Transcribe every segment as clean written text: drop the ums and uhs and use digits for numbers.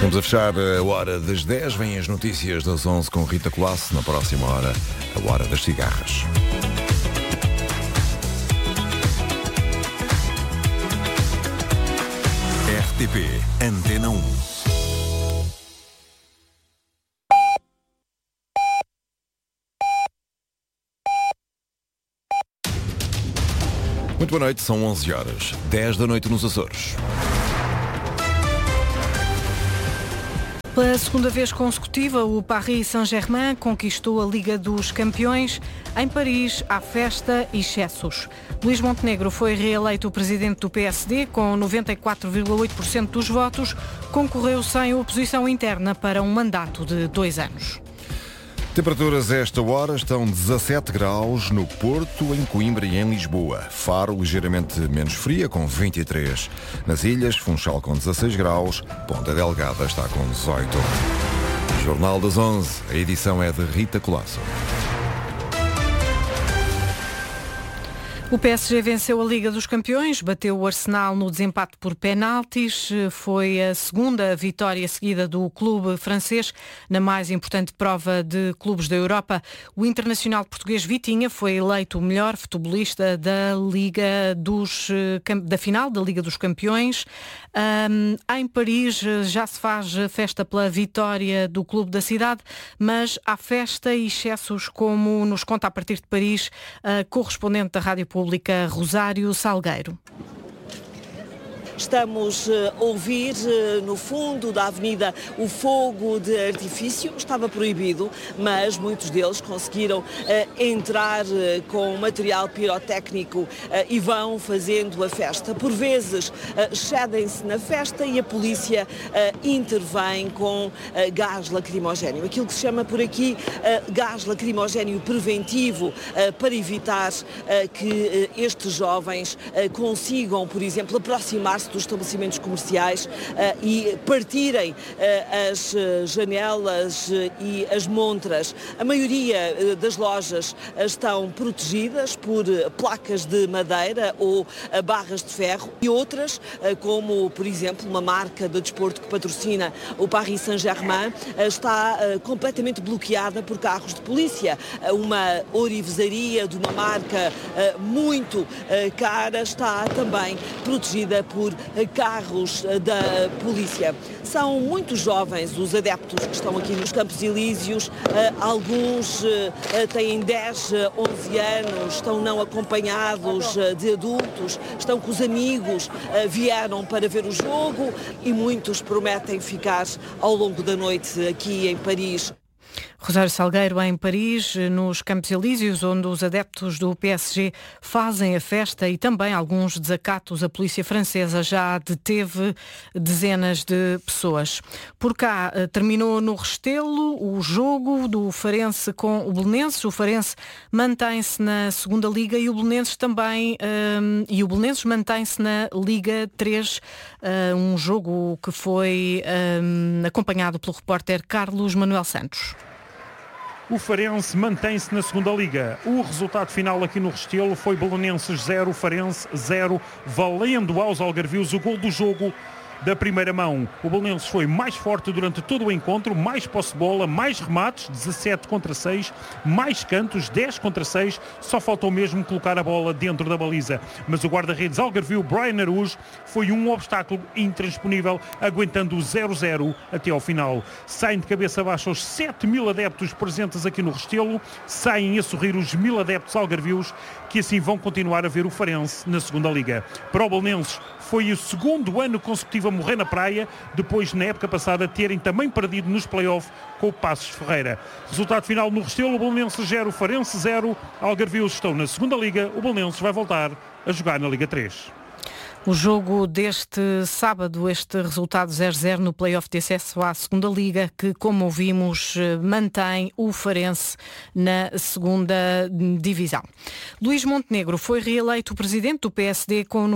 Estamos a fechar a hora das 10. Vêm as notícias das 11 com Rita Colasso. Na próxima hora, a hora das cigarras. RTP Antena 1. Muito boa noite, são 11 horas, 10 da noite nos Açores. Pela segunda vez consecutiva, o Paris Saint-Germain conquistou a Liga dos Campeões. Em Paris, há festa e excessos. Luís Montenegro foi reeleito presidente do PSD com 94,8% dos votos. Concorreu sem oposição interna para um mandato de 2 anos. Temperaturas a esta hora estão 17 graus no Porto, em Coimbra e em Lisboa. Faro ligeiramente menos fria, com 23. Nas ilhas, Funchal com 16 graus, Ponta Delgada está com 18. Jornal das 11, a edição é de Rita Colasso. O PSG venceu a Liga dos Campeões, bateu o Arsenal no desempate por penaltis. Foi a segunda vitória seguida do clube francês na mais importante prova de clubes da Europa. O internacional português Vitinha foi eleito o melhor futebolista da final da Liga dos Campeões. Em Paris já se faz festa pela vitória do clube da cidade, mas há festa e excessos, como nos conta a partir de Paris a correspondente da Rádio Pública, Rosário Salgueiro. Estamos a ouvir no fundo da avenida o fogo de artifício. Estava proibido, mas muitos deles conseguiram entrar com material pirotécnico e vão fazendo a festa. Por vezes excedem-se na festa e a polícia intervém com gás lacrimogéneo. Aquilo que se chama por aqui gás lacrimogéneo preventivo, para evitar que estes jovens consigam, por exemplo, aproximar-se dos estabelecimentos comerciais e partirem as janelas e as montras. A maioria das lojas estão protegidas por placas de madeira ou barras de ferro e outras, como por exemplo uma marca de desporto que patrocina o Paris Saint-Germain, está completamente bloqueada por carros de polícia. Uma orivesaria de uma marca muito cara está também protegida por carros da polícia. São muitos jovens os adeptos que estão aqui nos Campos Elíseos. Alguns têm 10, 11 anos, estão não acompanhados de adultos, estão com os amigos, vieram para ver o jogo e muitos prometem ficar ao longo da noite aqui em Paris. Rosário Salgueiro, em Paris, nos Campos Elíseos, onde os adeptos do PSG fazem a festa e também alguns desacatos. A polícia francesa já deteve dezenas de pessoas. Por cá, terminou no Restelo o jogo do Farense com o Belenenses. O Farense mantém-se na segunda Liga e o Belenenses também, e o Belenenses mantém-se na Liga 3, um jogo que foi acompanhado pelo repórter Carlos Manuel Santos. O Farense mantém-se na segunda Liga. O resultado final aqui no Restelo foi Belenenses 0, Farense 0, valendo aos algarvios o gol do jogo da primeira mão. O Belenenses foi mais forte durante todo o encontro, mais posse de bola, mais remates, 17 contra 6, mais cantos, 10 contra 6, só faltou mesmo colocar a bola dentro da baliza. Mas o guarda-redes algarvio, Brian Araújo, foi um obstáculo intransponível, aguentando o 0-0 até ao final. Saem de cabeça abaixo os 7.000 adeptos presentes aqui no Restelo, saem a sorrir os 1.000 adeptos algarvios, que assim vão continuar a ver o Farense na segunda Liga. Para o Belenenses, foi o segundo ano consecutivo a morrer na praia, depois na época passada terem também perdido nos play-off com o Passos Ferreira. Resultado final no Restelo, o Belenenses 0, Farense 0, algarvios estão na segunda Liga, o Belenenses vai voltar a jogar na Liga 3. O jogo deste sábado, este resultado 0-0 no play-off de acesso à segunda Liga, que, como ouvimos, mantém o Farense na segunda divisão. Luís Montenegro foi reeleito presidente do PSD com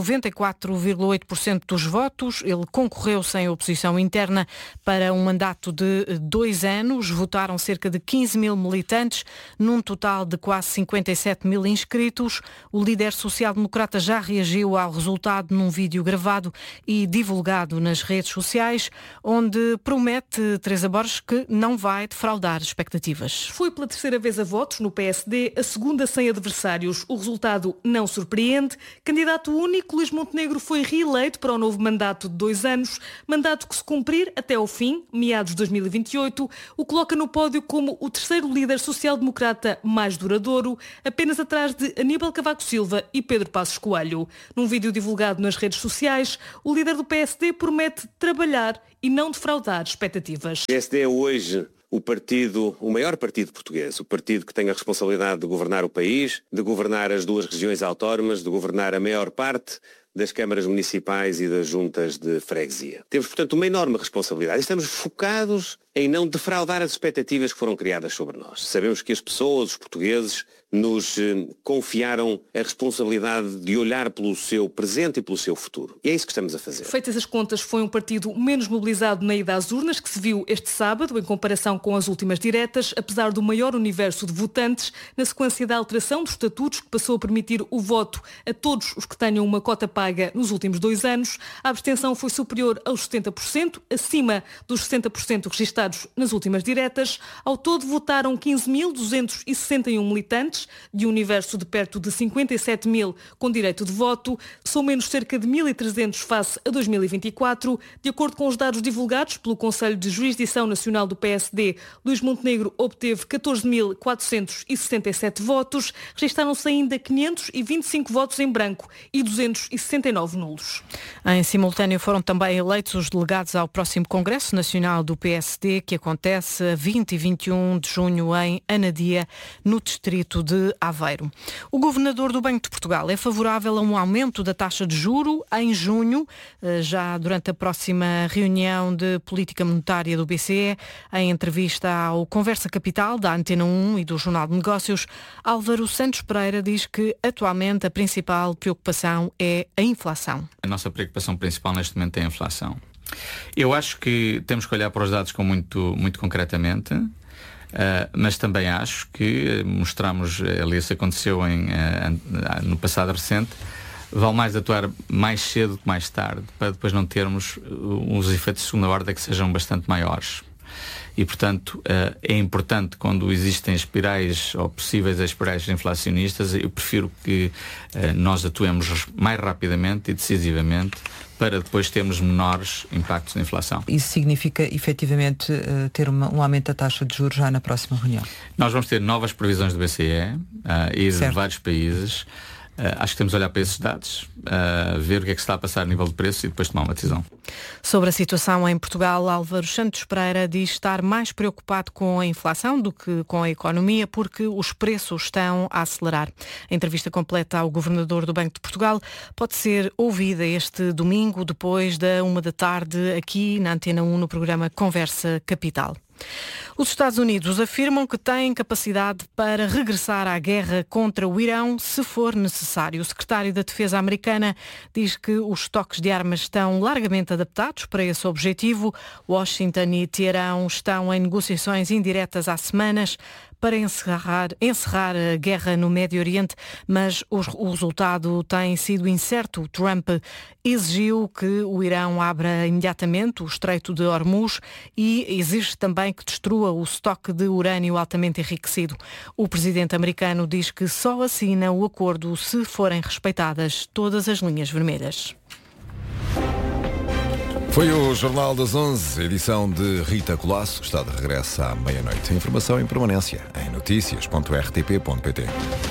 94,8% dos votos. Ele concorreu sem oposição interna para um mandato de 2 anos. Votaram cerca de 15.000 militantes, num total de quase 57.000 inscritos. O líder social-democrata já reagiu ao resultado num vídeo gravado e divulgado nas redes sociais, onde promete Teresa Borges que não vai defraudar expectativas. Foi pela terceira vez a votos no PSD, a segunda sem adversários. O resultado não surpreende. Candidato único, Luís Montenegro foi reeleito para o novo mandato de 2 anos, mandato que, se cumprir até ao fim, meados de 2028, o coloca no pódio como o terceiro líder social-democrata mais duradouro, apenas atrás de Aníbal Cavaco Silva e Pedro Passos Coelho. Num vídeo divulgado nas redes sociais, o líder do PSD promete trabalhar e não defraudar expectativas. O PSD é hoje o maior partido português, o partido que tem a responsabilidade de governar o país, de governar as 2 regiões autónomas, de governar a maior parte das câmaras municipais e das juntas de freguesia. Temos, portanto, uma enorme responsabilidade e estamos focados em não defraudar as expectativas que foram criadas sobre nós. Sabemos que as pessoas, os portugueses, nos confiaram a responsabilidade de olhar pelo seu presente e pelo seu futuro. E é isso que estamos a fazer. Feitas as contas, foi um partido menos mobilizado na ida às urnas, que se viu este sábado, em comparação com as últimas diretas, apesar do maior universo de votantes, na sequência da alteração dos estatutos, que passou a permitir o voto a todos os que tenham uma cota paga nos últimos 2 anos. A abstenção foi superior aos 70%, acima dos 60% registados nas últimas diretas. Ao todo votaram 15.261 militantes, de um universo de perto de 57 mil com direito de voto, são menos cerca de 1.300 face a 2024. De acordo com os dados divulgados pelo Conselho de Jurisdição Nacional do PSD, Luís Montenegro obteve 14.467 votos, registaram-se ainda 525 votos em branco e 269 nulos. Em simultâneo foram também eleitos os delegados ao próximo Congresso Nacional do PSD, que acontece a 20 e 21 de junho em Anadia, no distrito de Aveiro. O governador do Banco de Portugal é favorável a um aumento da taxa de juro em junho, já durante a próxima reunião de política monetária do BCE. Em entrevista ao Conversa Capital, da Antena 1 e do Jornal de Negócios, Álvaro Santos Pereira diz que atualmente a principal preocupação é a inflação. A nossa preocupação principal neste momento é a inflação. Eu acho que temos que olhar para os dados muito concretamente. Mas também acho que mostramos, ali isso aconteceu no passado recente, vale mais atuar mais cedo que mais tarde, para depois não termos os efeitos de segunda ordem que sejam bastante maiores. E, portanto, é importante, quando existem espirais ou possíveis espirais inflacionistas, eu prefiro que nós atuemos mais rapidamente e decisivamente para depois termos menores impactos na inflação. Isso significa, efetivamente, ter um aumento da taxa de juros já na próxima reunião? Nós vamos ter novas previsões do BCE e de vários países. Acho que temos de olhar para esses dados, ver o que é que se está a passar a nível de preço e depois tomar uma decisão. Sobre a situação em Portugal, Álvaro Santos Pereira diz estar mais preocupado com a inflação do que com a economia, porque os preços estão a acelerar. A entrevista completa ao governador do Banco de Portugal pode ser ouvida este domingo, depois da 13h, aqui na Antena 1, no programa Conversa Capital. Os Estados Unidos afirmam que têm capacidade para regressar à guerra contra o Irão se for necessário. O secretário da Defesa americana diz que os estoques de armas estão largamente adaptados para esse objetivo. Washington e Teherão estão em negociações indiretas há semanas para encerrar a guerra no Médio Oriente, mas o resultado tem sido incerto. Trump exigiu que o Irão abra imediatamente o Estreito de Hormuz e exige também que destrua o estoque de urânio altamente enriquecido. O presidente americano diz que só assina o acordo se forem respeitadas todas as linhas vermelhas. Foi o Jornal das 11, edição de Rita Colasso, que está de regresso à meia-noite. Informação em permanência em notícias.rtp.pt.